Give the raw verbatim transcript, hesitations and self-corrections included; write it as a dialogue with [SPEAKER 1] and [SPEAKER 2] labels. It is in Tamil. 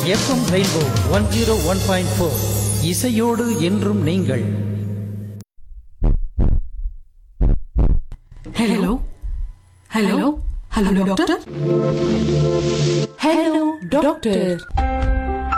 [SPEAKER 1] FM rainbow one zero one point four இசையோடு என்றும் நீங்கள்.
[SPEAKER 2] Hello hello hello doctor. Hello doctor.